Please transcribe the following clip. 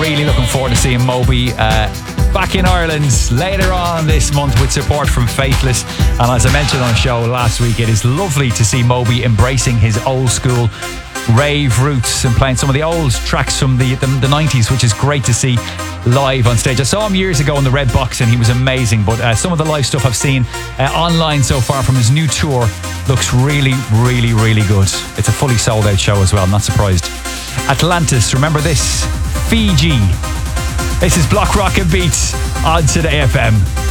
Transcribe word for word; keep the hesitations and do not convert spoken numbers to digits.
really looking forward to seeing Moby uh, back in Ireland later on this month with support from Faithless. And as I mentioned on the show last week, it is lovely to see Moby embracing his old school rave roots and playing some of the old tracks from the, the, the nineties, which is great to see live on stage. I saw him years ago in the Red Box and he was amazing, but uh, some of the live stuff I've seen uh, online so far from his new tour looks really, really, really good. It's a fully sold out show as well, I'm not surprised. Atlantis, remember this? Fiji. This is Block Rocket Beats on Today F M.